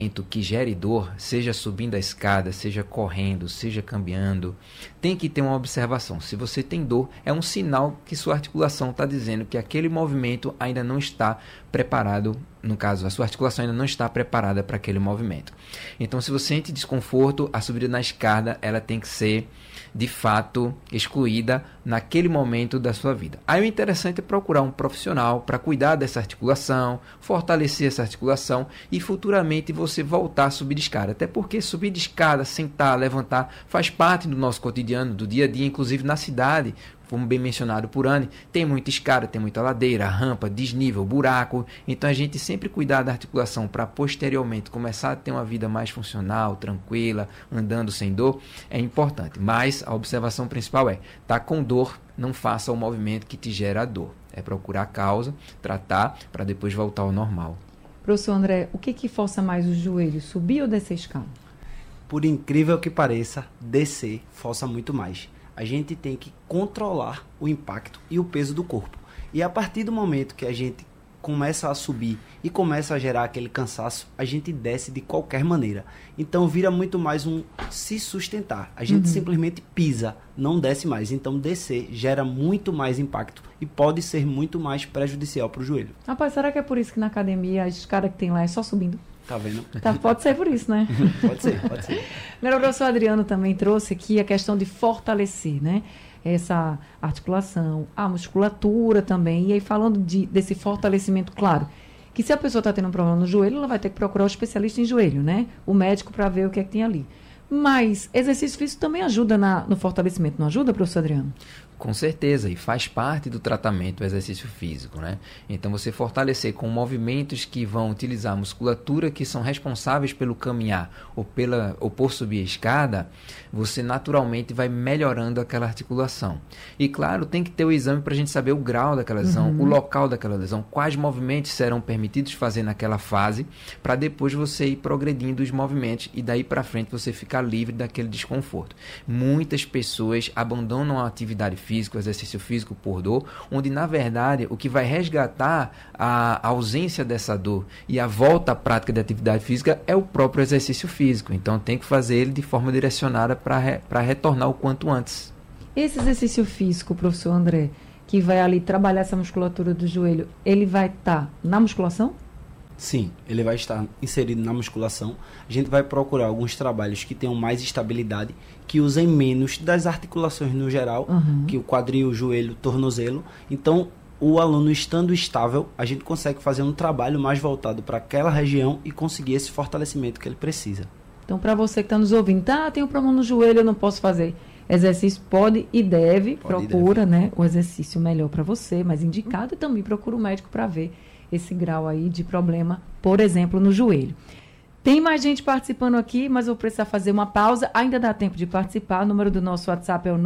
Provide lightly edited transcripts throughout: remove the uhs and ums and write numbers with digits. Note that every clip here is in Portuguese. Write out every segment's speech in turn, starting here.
que gere dor, seja subindo a escada, seja correndo, seja caminhando, tem que ter uma observação. Se você tem dor, é um sinal que sua articulação está dizendo que aquele movimento ainda não está preparado. No caso, a sua articulação ainda não está preparada para aquele movimento. Então, se você sente desconforto, a subida na escada ela tem que ser, de fato, excluída naquele momento da sua vida. Aí o interessante é procurar um profissional para cuidar dessa articulação, fortalecer essa articulação e futuramente você voltar a subir de escada. Até porque subir de escada, sentar, levantar, faz parte do nosso cotidiano, do dia a dia, inclusive na cidade. Como bem mencionado por Anne, tem muita escada, tem muita ladeira, rampa, desnível, buraco. Então a gente sempre cuidar da articulação para posteriormente começar a ter uma vida mais funcional, tranquila, andando sem dor, é importante. Mas a observação principal é, tá com dor, não faça o movimento que te gera a dor. É procurar a causa, tratar, para depois voltar ao normal. Professor André, o que força mais os joelhos, subir ou descer a escada? Por incrível que pareça, descer força muito mais. A gente tem que controlar o impacto e o peso do corpo. E a partir do momento que a gente começa a subir e começa a gerar aquele cansaço, a gente desce de qualquer maneira. Então vira muito mais um se sustentar. A gente simplesmente pisa, não desce mais. Então descer gera muito mais impacto e pode ser muito mais prejudicial para o joelho. Rapaz, será que é por isso que na academia a escada que tem lá é só subindo? Tá vendo? Pode ser por isso, né? Pode ser. Agora, o professor Adriano também trouxe aqui a questão de fortalecer, né? Essa articulação, a musculatura também. E aí, falando desse fortalecimento, claro, que se a pessoa está tendo um problema no joelho, ela vai ter que procurar o especialista em joelho, né? O médico para ver o que é que tem ali. Mas exercício físico também ajuda no fortalecimento, não ajuda, professor Adriano? Com certeza, e faz parte do tratamento o exercício físico, né? Então você fortalecer com movimentos que vão utilizar a musculatura que são responsáveis pelo caminhar ou por subir a escada, você naturalmente vai melhorando aquela articulação. E claro, tem que ter o exame para a gente saber o grau daquela lesão, o local daquela lesão, quais movimentos serão permitidos fazer naquela fase, para depois você ir progredindo os movimentos e daí para frente você ficar livre daquele desconforto. Muitas pessoas abandonam a atividade física, o exercício físico por dor, onde na verdade o que vai resgatar a ausência dessa dor e a volta à prática de atividade física é o próprio exercício físico. Então tem que fazer ele de forma direcionada para retornar o quanto antes. Esse exercício físico, professor André, que vai ali trabalhar essa musculatura do joelho, ele vai estar na musculação? Sim, ele vai estar inserido na musculação. A gente vai procurar alguns trabalhos que tenham mais estabilidade, que usem menos das articulações no geral, que o quadril, o joelho, o tornozelo. Então, o aluno estando estável, a gente consegue fazer um trabalho mais voltado para aquela região e conseguir esse fortalecimento que ele precisa. Então, para você que está nos ouvindo, tem um problema no joelho, eu não posso fazer exercício, pode e deve, procura, né, o exercício melhor para você, mais indicado, e também procura o médico para ver esse grau aí de problema, por exemplo, no joelho. Tem mais gente participando aqui, mas eu vou precisar fazer uma pausa. Ainda dá tempo de participar. O número do nosso WhatsApp é o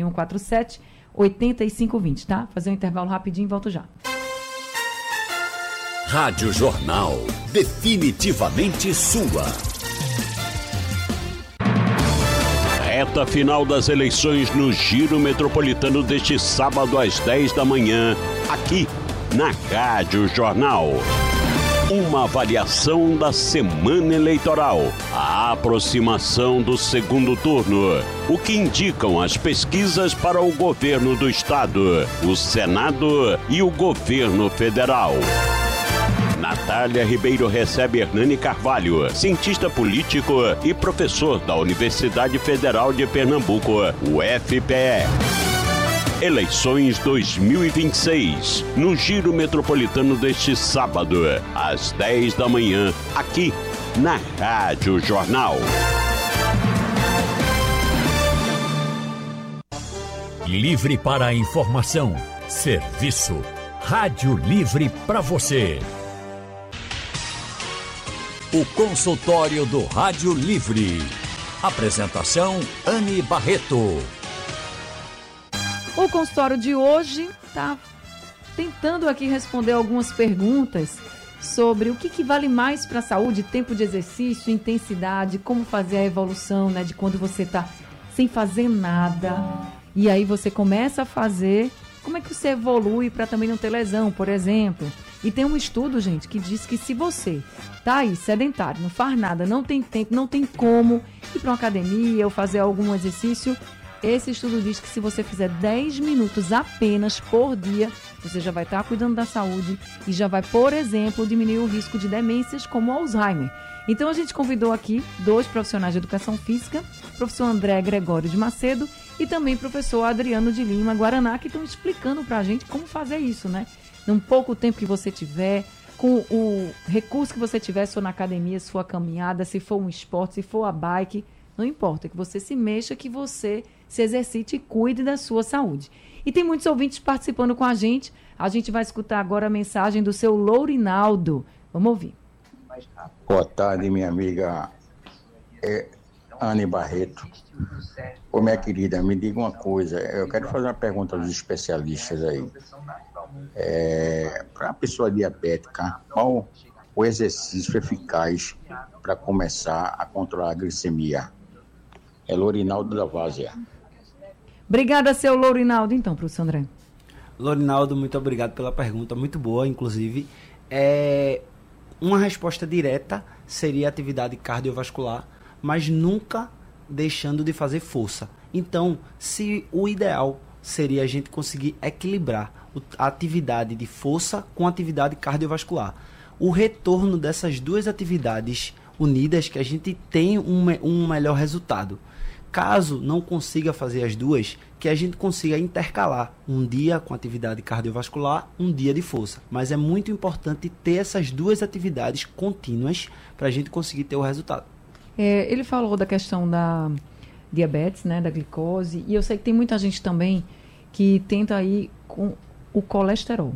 99147-8520, tá? Fazer um intervalo rapidinho e volto já. Rádio Jornal, definitivamente sua. Reta final das eleições no Giro Metropolitano deste sábado às 10 da manhã, aqui na Rádio Jornal. Uma avaliação da semana eleitoral, a aproximação do segundo turno, o que indicam as pesquisas para o governo do estado, o Senado e o governo federal. Natália Ribeiro recebe Hernani Carvalho, cientista político e professor da Universidade Federal de Pernambuco, UFPE. Eleições 2026, no Giro Metropolitano deste sábado, às 10 da manhã, aqui na Rádio Jornal. Livre para a informação, serviço, Rádio Livre para você. O consultório do Rádio Livre. Apresentação, Anne Barreto. O consultório de hoje está tentando aqui responder algumas perguntas sobre o que vale mais para a saúde, tempo de exercício, intensidade, como fazer a evolução, né, de quando você está sem fazer nada e aí você começa a fazer, como é que você evolui para também não ter lesão, por exemplo. E tem um estudo, gente, que diz que se você tá aí sedentário, não faz nada, não tem tempo, não tem como ir para uma academia ou fazer algum exercício, esse estudo diz que se você fizer 10 minutos apenas por dia, você já vai estar cuidando da saúde e já vai, por exemplo, diminuir o risco de demências como Alzheimer. Então a gente convidou aqui 2 profissionais de educação física, professor André Gregório de Macedo e também professor Adriano de Lima Guaraná, que estão explicando para a gente como fazer isso, né? Num pouco tempo que você tiver, com o recurso que você tiver, se for na academia, se for a caminhada, se for um esporte, se for a bike, não importa, que você se mexa, que você se exercite e cuide da sua saúde. E tem muitos ouvintes participando com a gente vai escutar agora a mensagem do seu Lourinaldo. Vamos ouvir. Boa tarde, minha amiga Anne Barreto. Ô, minha querida, me diga uma coisa. Eu quero fazer uma pergunta aos especialistas aí. Para a pessoa diabética, qual o exercício eficaz para começar a controlar a glicemia? É Lourinaldo da Várzea. Obrigada, seu Lourinaldo, então, professor André. Lourinaldo, muito obrigado pela pergunta, muito boa, inclusive. Uma resposta direta seria atividade cardiovascular, mas nunca deixando de fazer força. Então, se o ideal seria a gente conseguir equilibrar a atividade de força com a atividade cardiovascular. O retorno dessas 2 atividades unidas que a gente tem um melhor resultado. Caso não consiga fazer as 2, que a gente consiga intercalar um dia com atividade cardiovascular, um dia de força. Mas é muito importante ter essas 2 atividades contínuas para a gente conseguir ter o resultado. Ele falou da questão da diabetes, né, da glicose, e eu sei que tem muita gente também que tenta aí com o colesterol.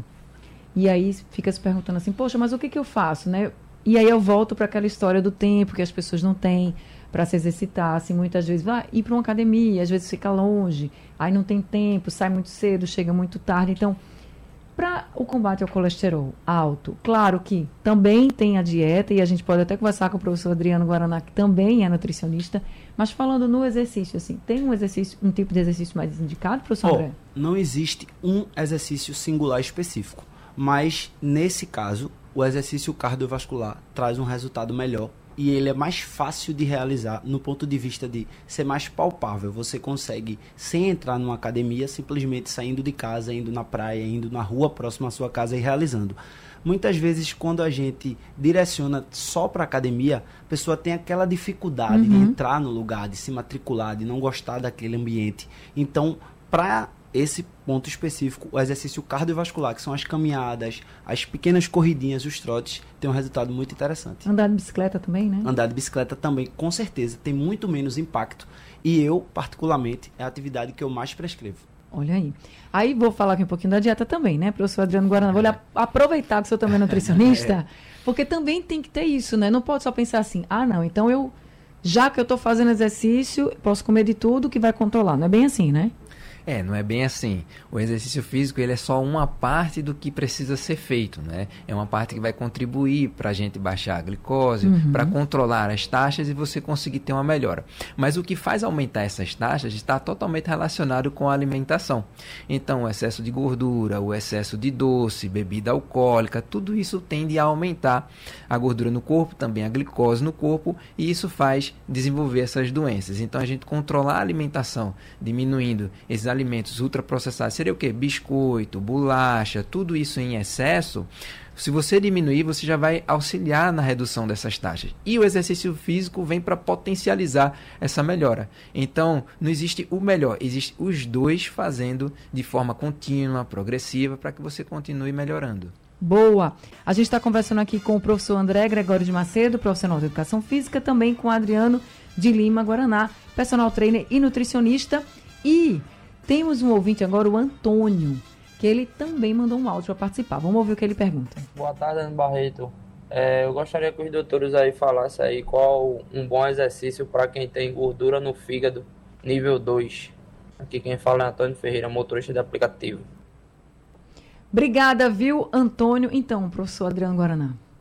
E aí fica se perguntando assim, poxa, mas o que eu faço, né? E aí eu volto para aquela história do tempo que as pessoas não têm para se exercitar, assim, muitas vezes vai ir para uma academia, às vezes fica longe, aí não tem tempo, sai muito cedo, chega muito tarde. Então, para o combate ao colesterol alto, claro que também tem a dieta, e a gente pode até conversar com o professor Adriano Guaraná, que também é nutricionista, mas falando no exercício, assim, tem um tipo de exercício mais indicado, professor André? Não existe um exercício singular específico, mas nesse caso, o exercício cardiovascular traz um resultado melhor e ele é mais fácil de realizar no ponto de vista de ser mais palpável. Você consegue, sem entrar numa academia, simplesmente saindo de casa, indo na praia, indo na rua próxima à sua casa e realizando. Muitas vezes, quando a gente direciona só para a academia, a pessoa tem aquela dificuldade de entrar no lugar, de se matricular, de não gostar daquele ambiente. Então, para esse ponto específico, o exercício cardiovascular, que são as caminhadas, as pequenas corridinhas, os trotes, tem um resultado muito interessante. Andar de bicicleta também, né? Andar de bicicleta também, com certeza, tem muito menos impacto. E eu, particularmente, é a atividade que eu mais prescrevo. Olha aí. Aí vou falar aqui um pouquinho da dieta também, né, professor Adriano Guaraná? Vou aproveitar que o senhor também é nutricionista, porque também tem que ter isso, né? Não pode só pensar assim, não, então já que eu estou fazendo exercício, posso comer de tudo que vai controlar. Não é bem assim, né? Não é bem assim. O exercício físico ele é só uma parte do que precisa ser feito, né? É uma parte que vai contribuir para a gente baixar a glicose, para controlar as taxas e você conseguir ter uma melhora. Mas o que faz aumentar essas taxas está totalmente relacionado com a alimentação. Então, o excesso de gordura, o excesso de doce, bebida alcoólica, tudo isso tende a aumentar a gordura no corpo, também a glicose no corpo, e isso faz desenvolver essas doenças. Então, a gente controlar a alimentação, diminuindo esses alimentos ultraprocessados, seria o quê? Biscoito, bolacha, tudo isso em excesso. Se você diminuir, você já vai auxiliar na redução dessas taxas. E o exercício físico vem para potencializar essa melhora. Então, não existe o melhor, existe os dois fazendo de forma contínua, progressiva, para que você continue melhorando. Boa! A gente está conversando aqui com o professor André Gregório de Macedo, profissional de educação física, também com o Adriano de Lima Guaraná, personal trainer e nutricionista. E temos um ouvinte agora, o Antônio, que ele também mandou um áudio para participar. Vamos ouvir o que ele pergunta. Boa tarde, Ana Barreto. Eu gostaria que os doutores aí falassem aí qual um bom exercício para quem tem gordura no fígado, nível 2. Aqui quem fala é Antônio Ferreira, motorista de aplicativo. Obrigada, viu, Antônio? Então, professor Adriano Guaraná.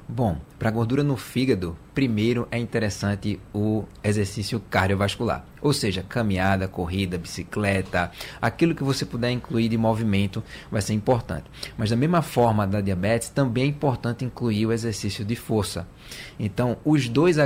Bom, para gordura no fígado, primeiro é interessante o exercício cardiovascular, ou seja, caminhada, corrida, bicicleta, aquilo que você puder incluir de movimento vai ser importante. Mas da mesma forma da diabetes, também é importante incluir o exercício de força. Então, os dois